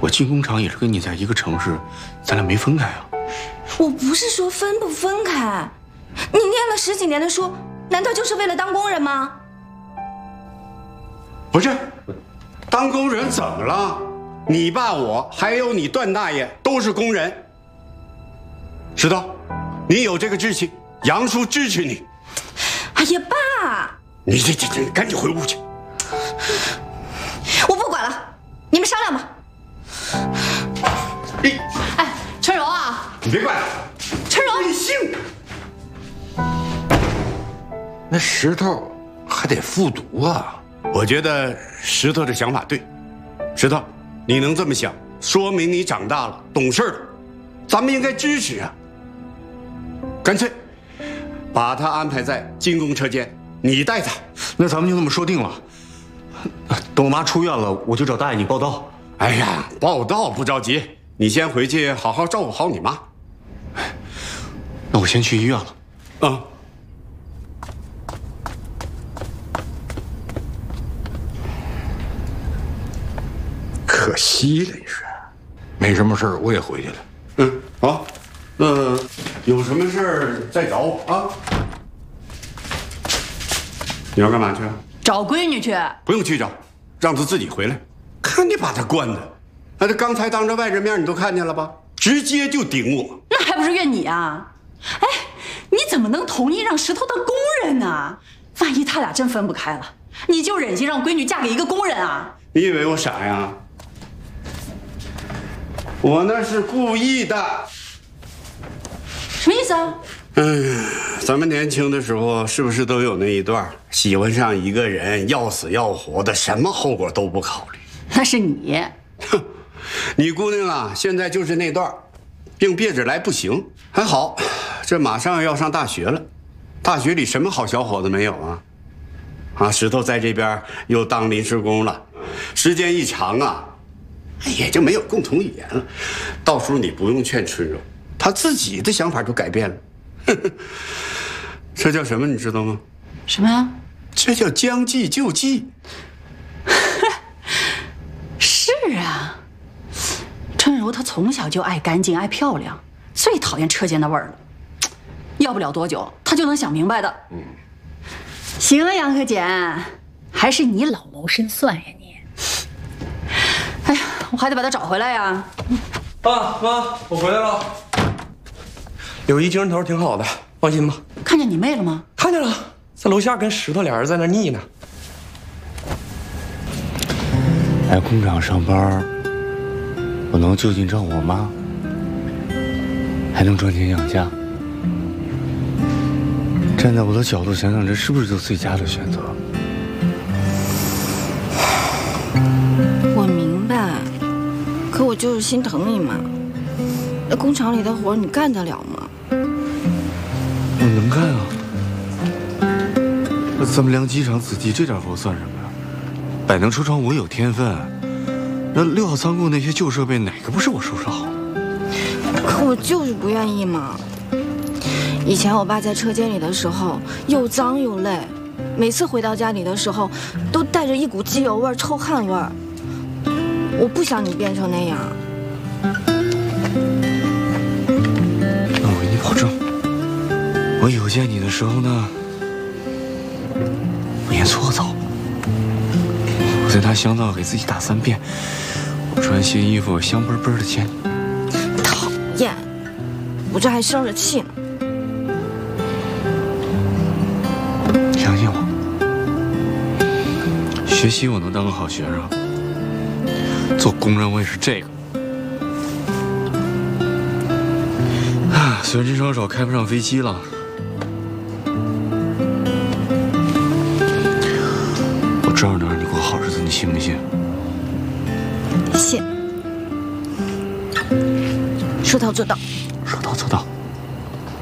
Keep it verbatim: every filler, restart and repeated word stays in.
我进工厂也是跟你在一个城市，咱俩没分开啊。 我不是说分不分开，你念了十几年的书，难道就是为了当工人吗？ 不是，当工人怎么了？你爸我还有你段大爷都是工人。石头，你有这个志气，杨叔支持你。 哎呀，爸！ 你这这这，赶紧回屋去。 我不管了，你们商量吧。 你， 哎，春柔啊！ 你别管了， 春柔， 任性。 那石头还得复读啊。 我觉得石头的想法对。石头，你能这么想，说明你长大了，懂事了。咱们应该支持啊。干脆把他安排在精工车间，你带他。 那咱们就这么说定了。等我妈出院了，我就找大爷你报到。 哎呀，报到不着急，你先回去好好照顾好你妈。 那我先去医院了。 啊。可惜了，你说。 没什么事儿，我也回去了。 嗯，好，那有什么事儿再找我啊。你要干嘛去啊？ 找闺女去。 不用去找，让她自己回来。看你把她惯的，那这刚才当着外人面你都看见了吧？直接就顶我。 那还不是怨你啊？哎，你怎么能同意让石头当工人呢？万一他俩真分不开了，你就忍心让闺女嫁给一个工人啊？ 你以为我傻呀？我那是故意的。 什么意思啊？ 嗯，咱们年轻的时候是不是都有那一段，喜欢上一个人要死要活的，什么后果都不考虑？ 那是你。 哼，你姑娘啊，现在就是那段，并憋着来不行。还好，这马上要上大学了，大学里什么好小伙子没有啊？啊，石头在这边又当临时工了，时间一长啊，也就没有共同语言了。到时候你不用劝春柔，她自己的想法就改变了。这叫什么你知道吗？ 什么呀？ 这叫将计就计。 是啊，春柔她从小就爱干净爱漂亮，最讨厌车间的味儿了。要不了多久，她就能想明白的。嗯，行啊，杨可俭，还是你老谋深算呀你。哎呀，我还得把她找回来呀。 爸妈，我回来了。柳姨精神头挺好的，放心吧。 看见你妹了吗？ 看见了，在楼下跟石头俩人在那腻呢。 来工厂上班，我能就近照顾我妈，还能赚钱养家。站在我的角度想想，这是不是就最佳的选择？ 我明白，可我就是心疼你嘛。那工厂里的活你干得了吗？ 我能干啊！那咱们粮机厂子弟这点活算什么呀？百能车床我有天分，那六号仓库那些旧设备哪个不是我收拾好的？ 可我就是不愿意嘛。以前我爸在车间里的时候又脏又累，每次回到家里的时候都带着一股机油味、臭汗味儿。我不想你变成那样。 那我给你保证，我以后见你的时候呢，不言搓澡。我再拿香皂给自己打三遍，我穿新衣服香喷喷的见你。 讨厌，我这还生着气呢。 相信我，学习我能当个好学生，做工人我也是这个。啊，虽然这双手开不上飞机了，我知道能让你过好日子，你信不信？ 信，说到做到。 说到做到。